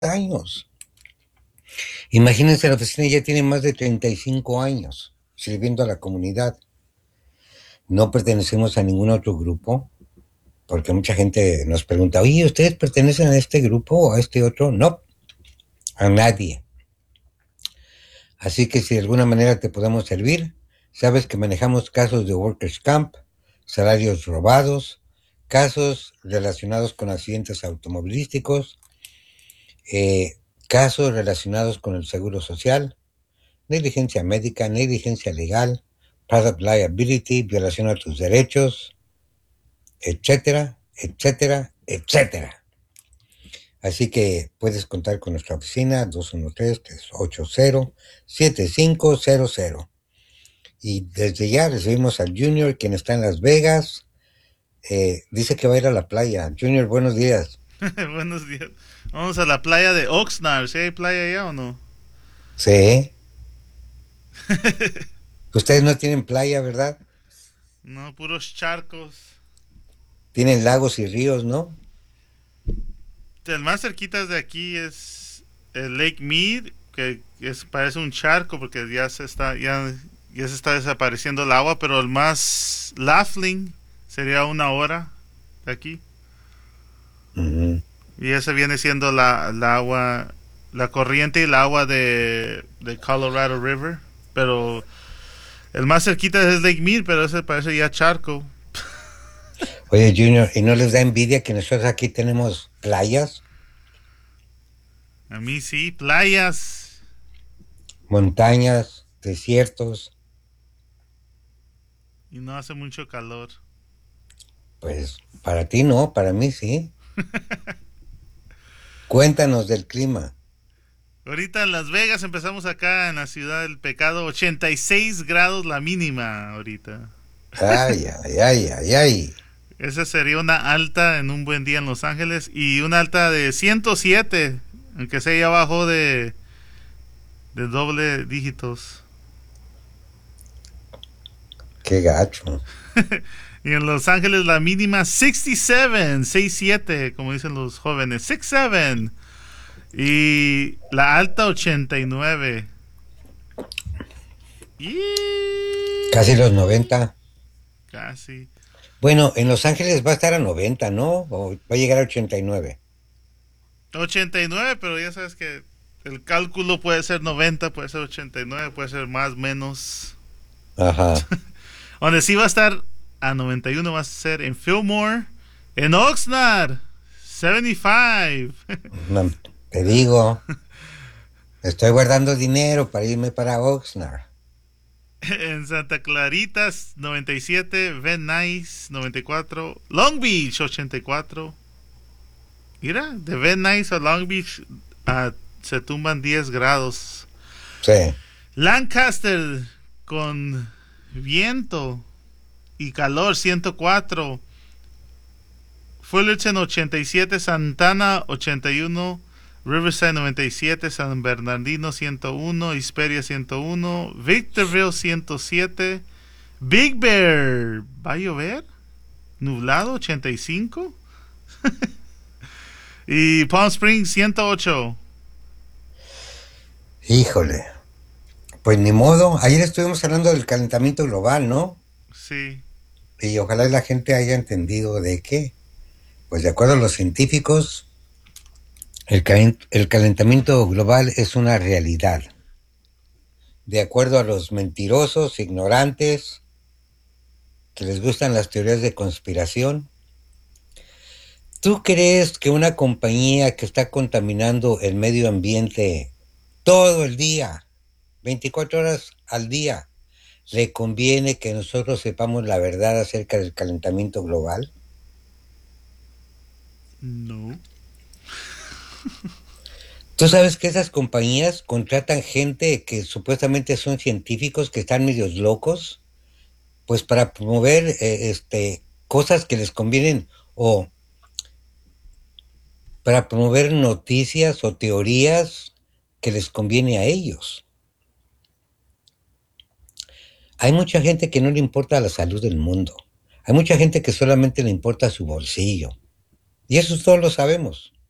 años. Imagínense, la oficina ya tiene más de 35 años sirviendo a la comunidad. No pertenecemos a ningún otro grupo, porque mucha gente nos pregunta, oye, ¿ustedes pertenecen a este grupo o a este otro? No, a nadie. Así que si de alguna manera te podemos servir, sabes que manejamos casos de workers' camp, salarios robados, casos relacionados con accidentes automovilísticos, eh, casos relacionados con el seguro social, negligencia médica, negligencia legal, product liability, violación a tus derechos, etcétera, etcétera, etcétera. Así que puedes contar con nuestra oficina 213-380-7500. Y desde ya recibimos al Junior, quien está en Las Vegas. Dice que va a ir a la playa. Junior, buenos días. Buenos días. Vamos a la playa de Oxnard. ¿Sí hay playa allá o no? Sí, ustedes no tienen playa, ¿verdad? No, puros charcos. Tienen lagos y ríos, ¿no? El más cerquita de aquí es el Lake Mead, que parece un charco porque ya se está desapareciendo el agua, pero el más Laughlin sería una hora de aquí. Ujú. Y ese viene siendo la agua, la corriente y el agua de Colorado River. Pero el más cerquita es Lake Mead, pero ese parece ya charco. Oye, Junior, ¿y no les da envidia que nosotros aquí tenemos playas, A mí sí, playas. montañas, desiertos? Y no hace mucho calor. Pues para ti no, para mí sí. Cuéntanos del clima. Ahorita en Las Vegas empezamos acá en la ciudad del pecado, 86 grados la mínima ahorita. Ay, ay, ay, ay, ay. Esa sería una alta en un buen día en Los Ángeles y una alta de 107, aunque sea ya bajó de doble dígitos. Qué gacho. Y en Los Ángeles la mínima 67, 67, como dicen los jóvenes, 67. Y la alta 89. Casi Y los 90. casi. Bueno, en Los Ángeles va a estar a 90, ¿no? O va a llegar a 89. 89, pero ya sabes que el cálculo puede ser 90, puede ser 89, puede ser más, menos. Ajá. Donde sí va a estar a 91 va a ser en Fillmore, en Oxnard, 75. No, te digo, estoy guardando dinero para irme para Oxnard. En Santa Clarita, 97, Van Nuys, 94, Long Beach, 84. Mira, de Van Nuys a Long Beach se tumban 10 grados. Sí. Lancaster con viento y calor 104. Fullerton 87, Santana 81, Riverside 97, San Bernardino 101, Hesperia 101, Victorville 107, Big Bear, ¿va a llover? Nublado 85 y Palm Springs 108. Híjole. Pues ni modo. Ayer estuvimos hablando del calentamiento global, ¿no? Sí. Y ojalá la gente haya entendido de qué. Pues de acuerdo a los científicos, el calentamiento global es una realidad. De acuerdo a los mentirosos, ignorantes, que les gustan las teorías de conspiración, ¿tú crees que una compañía que está contaminando el medio ambiente todo el día, 24 horas al día, le conviene que nosotros sepamos la verdad acerca del calentamiento global? No. Tú sabes que esas compañías contratan gente que supuestamente son científicos que están medios locos, pues para promover cosas que les convienen o para promover noticias o teorías que les conviene a ellos. Hay mucha gente que no le importa la salud del mundo. Hay mucha gente que solamente le importa su bolsillo. Y eso todos lo sabemos.